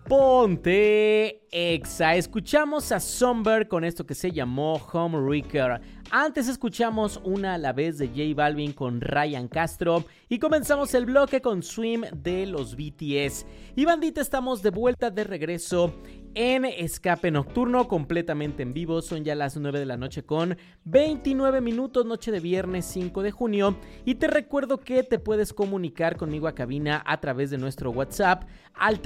Ponte Exa. Escuchamos a Somber con esto que se llamó Homewrecker. Antes escuchamos Una a la vez de J Balvin con Ryan Castro. Y comenzamos el bloque con Swim de los BTS. Y bandita, estamos de vuelta, de regreso en Escape Nocturno, completamente en vivo. Son ya las 9 de la noche con 29 minutos, noche de viernes 5 de junio. Y te recuerdo que te puedes comunicar conmigo a cabina a través de nuestro WhatsApp al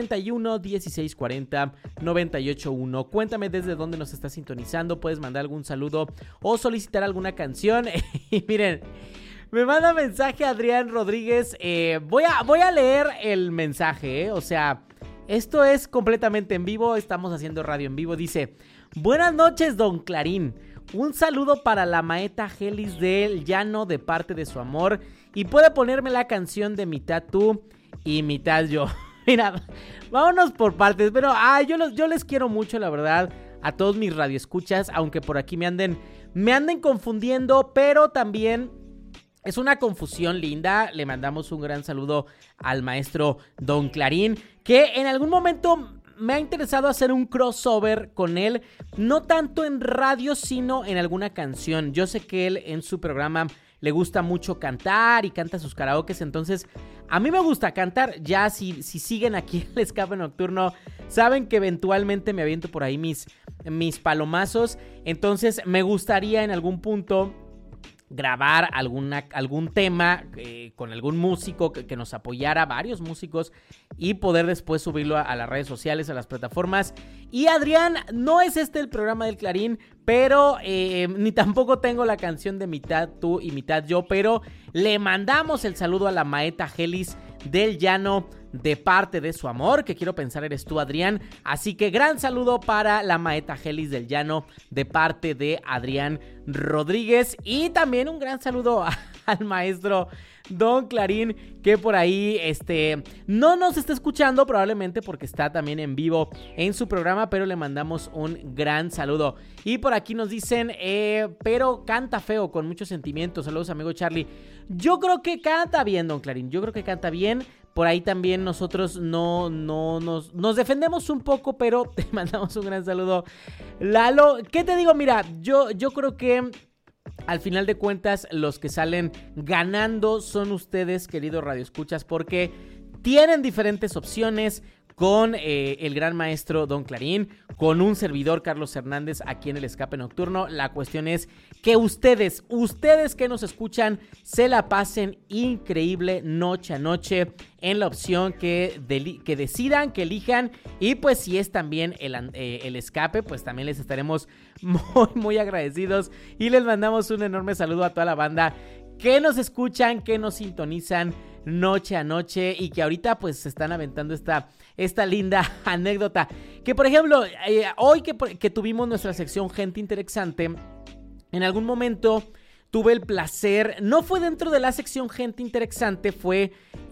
351-1640-981. Cuéntame desde dónde nos estás sintonizando, puedes mandar algún saludo o solicitar alguna canción. Y miren, me manda mensaje Adrián Rodríguez. Voy a leer el mensaje, o sea, esto es completamente en vivo, estamos haciendo radio en vivo. Dice: buenas noches, don Clarín. Un saludo para la Maeta Gelis del Llano de parte de su amor. Y puede ponerme la canción de mitad tú y mitad yo. Mira, vámonos por partes. Pero yo les quiero mucho, la verdad, a todos mis radioescuchas. Aunque por aquí me anden confundiendo, pero también es una confusión linda. Le mandamos un gran saludo al maestro Don Clarín, que en algún momento me ha interesado hacer un crossover con él, no tanto en radio, sino en alguna canción. Yo sé que él en su programa le gusta mucho cantar y canta sus karaokes, entonces a mí me gusta cantar. Ya si siguen aquí el Escape Nocturno, saben que eventualmente me aviento por ahí mis palomazos. Entonces me gustaría en algún punto grabar algún tema con algún músico que nos apoyara, varios músicos, y poder después subirlo a las redes sociales, a las plataformas. Y Adrián, no es este el programa del Clarín, pero ni tampoco tengo la canción de mitad tú y mitad yo, pero le mandamos el saludo a la Maeta Gelis del Llano de parte de su amor, que quiero pensar eres tú, Adrián. Así que gran saludo para la Maeta Gelis del Llano de parte de Adrián Rodríguez. Y también un gran saludo al maestro Don Clarín, que por ahí no nos está escuchando probablemente porque está también en vivo en su programa, pero le mandamos un gran saludo. Y por aquí nos dicen, pero canta feo, con mucho sentimiento. Saludos, amigo Charlie. Yo creo que canta bien, Don Clarín, yo creo que canta bien. Por ahí también nosotros nos defendemos un poco, pero te mandamos un gran saludo. Lalo, ¿qué te digo? Mira, yo creo que al final de cuentas los que salen ganando son ustedes, queridos radioescuchas, porque tienen diferentes opciones con el gran maestro Don Clarín, con un servidor Carlos Hernández aquí en el Escape Nocturno. La cuestión es que ustedes que nos escuchan se la pasen increíble noche a noche en la opción que decidan, que elijan. Y pues si es también el escape, pues también les estaremos muy, muy agradecidos. Y les mandamos un enorme saludo a toda la banda que nos escuchan, que nos sintonizan noche a noche y que ahorita pues se están aventando esta linda anécdota. Que por ejemplo, hoy que tuvimos nuestra sección Gente Interesante, en algún momento tuve el placer, no fue dentro de la sección Gente Interesante, fue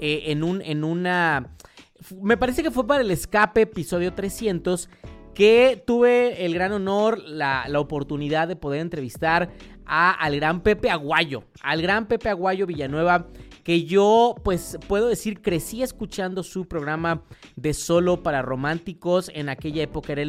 me parece que fue para el Escape episodio 300, que tuve el gran honor, la oportunidad de poder entrevistar al gran Pepe Aguayo Villanueva, que yo pues puedo decir crecí escuchando su programa de Solo para Románticos. En aquella época era el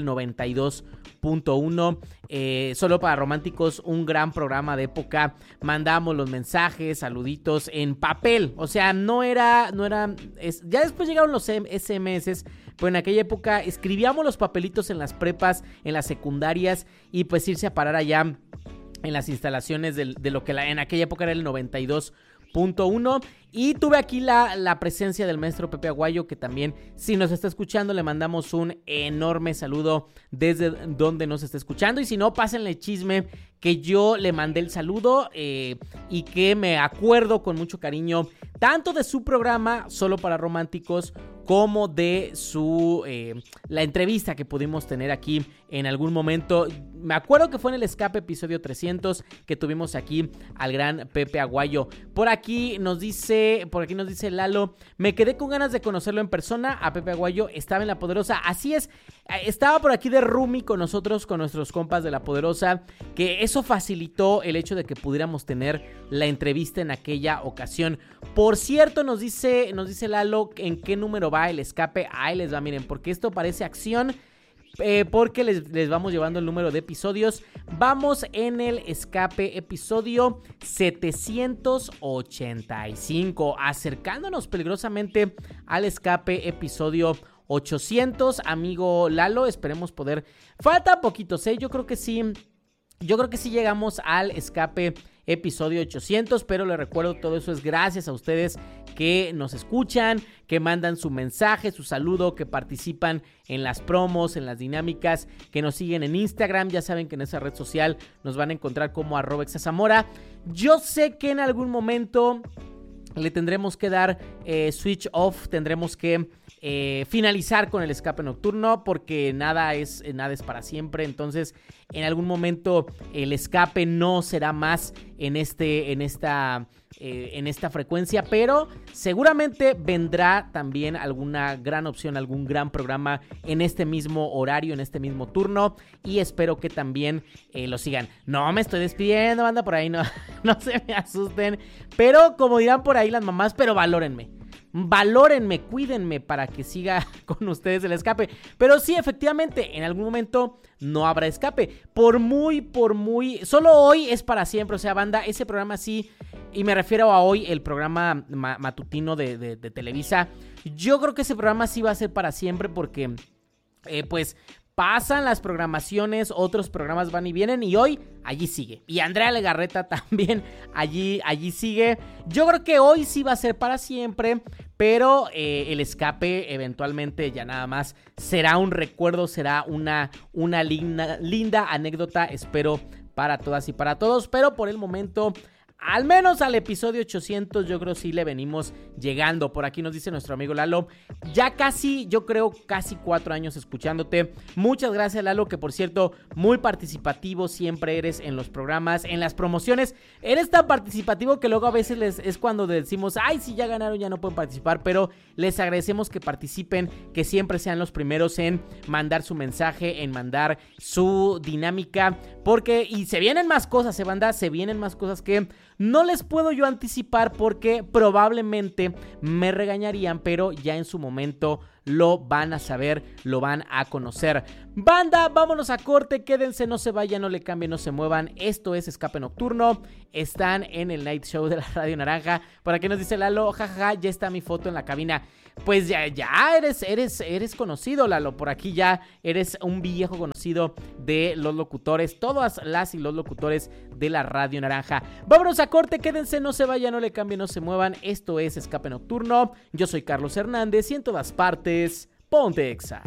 92.1, Solo para Románticos, un gran programa de época. Mandábamos los mensajes, saluditos en papel, o sea, no era ya después llegaron los SMS, pero en aquella época escribíamos los papelitos en las prepas, en las secundarias, y pues irse a parar allá en las instalaciones de lo que en aquella época era el 92.1. Y tuve aquí la presencia del maestro Pepe Aguayo, que también, si nos está escuchando, le mandamos un enorme saludo desde donde nos está escuchando. Y si no, pásenle chisme que yo le mandé el saludo y que me acuerdo con mucho cariño tanto de su programa Solo para Románticos como de la entrevista que pudimos tener aquí en algún momento. Me acuerdo que fue en el Escape episodio 300 que tuvimos aquí al gran Pepe Aguayo. Por aquí nos dice Lalo, me quedé con ganas de conocerlo en persona. A Pepe Aguayo estaba en La Poderosa. Así es, estaba por aquí de roomie con nosotros, con nuestros compas de La Poderosa, que eso facilitó el hecho de que pudiéramos tener la entrevista en aquella ocasión. Por cierto, nos dice Lalo en qué número va el Escape. Ahí les va, miren, porque esto parece acción. Porque les vamos llevando el número de episodios. Vamos en el Escape episodio 785, acercándonos peligrosamente al Escape episodio 800, amigo Lalo. Esperemos poder... Falta poquitos, yo creo que sí llegamos al Escape episodio 800, pero les recuerdo, todo eso es gracias a ustedes que nos escuchan, que mandan su mensaje, su saludo, que participan en las promos, en las dinámicas, que nos siguen en Instagram. Ya saben que en esa red social nos van a encontrar como @exazamora. Yo sé que en algún momento le tendremos que dar switch off, tendremos que finalizar con el Escape Nocturno, porque nada es para siempre. Entonces en algún momento el Escape no será más en esta frecuencia, pero seguramente vendrá también alguna gran opción, algún gran programa en este mismo horario, en este mismo turno, y espero que también lo sigan. No me estoy despidiendo, banda, por ahí no se me asusten, pero como dirán por ahí las mamás, pero valórenme, cuídenme para que siga con ustedes el Escape. Pero sí, efectivamente, en algún momento no habrá Escape. Por muy, solo hoy es para siempre. O sea, banda, ese programa sí, y me refiero a hoy, el programa matutino de Televisa. Yo creo que ese programa sí va a ser para siempre, porque pues pasan las programaciones, otros programas van y vienen, y hoy allí sigue. Y Andrea Legarreta también allí sigue. Yo creo que hoy sí va a ser para siempre, pero el Escape eventualmente ya nada más será un recuerdo, será una linda anécdota, espero, para todas y para todos. Pero por el momento, al menos al episodio 800, yo creo sí le venimos llegando. Por aquí nos dice nuestro amigo Lalo, ya casi 4 años escuchándote. Muchas gracias, Lalo, que por cierto, muy participativo siempre eres en los programas, en las promociones. Eres tan participativo que luego a veces es cuando decimos, ay, si ya ganaron ya no pueden participar, pero les agradecemos que participen, que siempre sean los primeros en mandar su mensaje, en mandar su dinámica, y se vienen más cosas, banda, se vienen más cosas que no les puedo yo anticipar, porque probablemente me regañarían, pero ya en su momento lo van a saber, lo van a conocer. Banda, vámonos a corte, quédense, no se vayan, no le cambien, no se muevan. Esto es Escape Nocturno, están en el Night Show de la Radio Naranja. Por aquí nos dice Lalo, jajaja, ya está mi foto en la cabina. Pues ya eres conocido, Lalo. Por aquí ya eres un viejo conocido de los locutores, todas las y los locutores de la Radio Naranja. Vámonos a corte, quédense, no se vayan, no le cambien, no se muevan. Esto es Escape Nocturno. Yo soy Carlos Hernández y en todas partes, ponte Exa.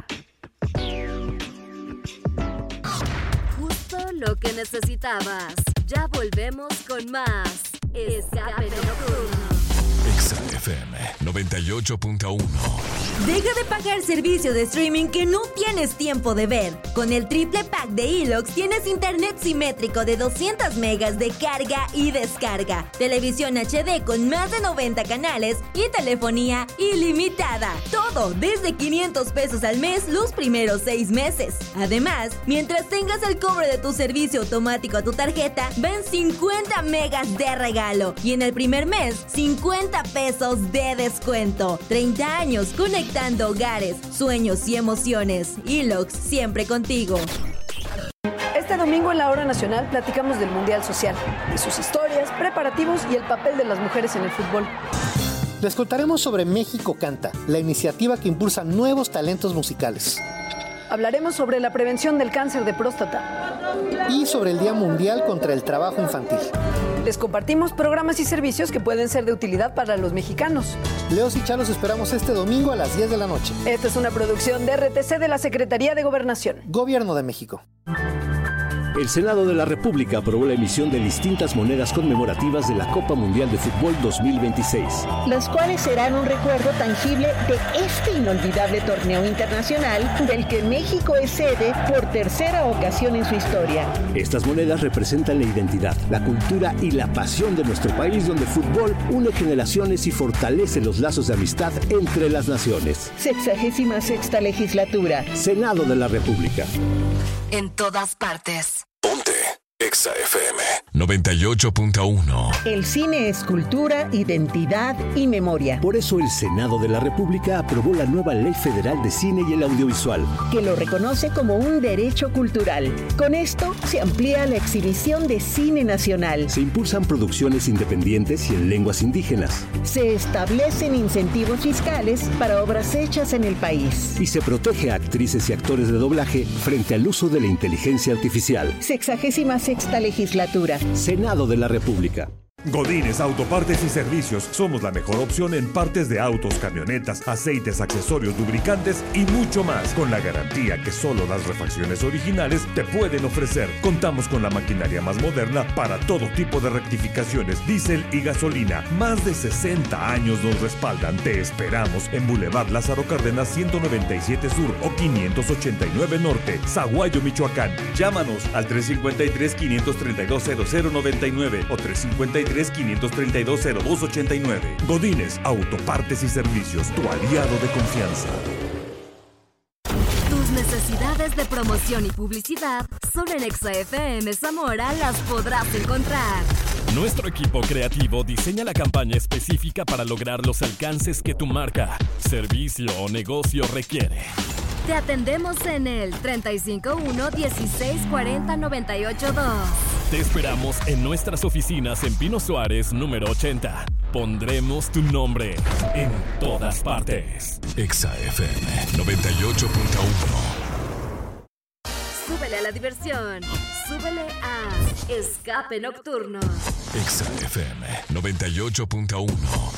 Justo lo que necesitabas. Ya volvemos con más Escape Nocturno. Exa FM 98.1. Deja de pagar servicio de streaming que no tienes tiempo de ver. Con el triple pack de Elox tienes internet simétrico de 200 megas de carga y descarga, televisión HD con más de 90 canales y telefonía ilimitada. Todo desde 500 pesos al mes los primeros 6 meses. Además, mientras tengas el cobre de tu servicio automático a tu tarjeta, ven 50 megas de regalo y en el primer mes 50 pesos de descuento. 30 años conectando hogares, sueños y emociones. Elox, siempre contigo. Este domingo en la Hora Nacional platicamos del Mundial Social, de sus historias, preparativos y el papel de las mujeres en el fútbol. Les contaremos sobre México Canta, la iniciativa que impulsa nuevos talentos musicales. Hablaremos sobre la prevención del cáncer de próstata. Y sobre el Día Mundial contra el Trabajo Infantil. Les compartimos programas y servicios que pueden ser de utilidad para los mexicanos. Leos y Chalos esperamos este domingo a las 10 de la noche. Esta es una producción de RTC de la Secretaría de Gobernación. Gobierno de México. El Senado de la República aprobó la emisión de distintas monedas conmemorativas de la Copa Mundial de Fútbol 2026. Las cuales serán un recuerdo tangible de este inolvidable torneo internacional del que México es sede por tercera ocasión en su historia. Estas monedas representan la identidad, la cultura y la pasión de nuestro país, donde el fútbol une generaciones y fortalece los lazos de amistad entre las naciones. 66ª legislatura. Senado de la República. En todas partes. Ponte Exa FM 98.1. El cine es cultura, identidad y memoria. Por eso el Senado de la República aprobó la nueva Ley Federal de Cine y el Audiovisual, que lo reconoce como un derecho cultural. Con esto se amplía la exhibición de cine nacional. Se impulsan producciones independientes y en lenguas indígenas. Se establecen incentivos fiscales para obras hechas en el país. Y se protege a actrices y actores de doblaje frente al uso de la inteligencia artificial. 66ª legislatura. Senado de la República. Godínez Autopartes y Servicios. Somos la mejor opción en partes de autos, camionetas, aceites, accesorios, lubricantes y mucho más, con la garantía que solo las refacciones originales te pueden ofrecer. Contamos con la maquinaria más moderna para todo tipo de rectificaciones, diésel y gasolina. Más de 60 años nos respaldan. Te esperamos en Boulevard Lázaro Cárdenas 197 Sur o 589 Norte, Zaguayo, Michoacán. Llámanos al 353-532-0099 o 353-532-0289. Godínez Autopartes y Servicios, tu aliado de confianza. Tus necesidades de promoción y publicidad solo en Exa FM Zamora las podrás encontrar. Nuestro equipo creativo diseña la campaña específica para lograr los alcances que tu marca, servicio o negocio requiere. Te atendemos en el 351-1640-982. Te esperamos en nuestras oficinas en Pino Suárez, número 80. Pondremos tu nombre en todas partes. Exa FM 98.1. Súbele a la diversión. Súbele a Escape Nocturno. Exa FM 98.1.